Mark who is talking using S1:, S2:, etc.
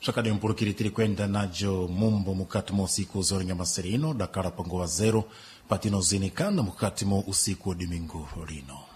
S1: Shakade mpurukiri tiri kwenda najo mumbo mukatimo usiku zoringa maserino dakara pangoa zero patino zinikana mukatimo usiku wa domingo rino.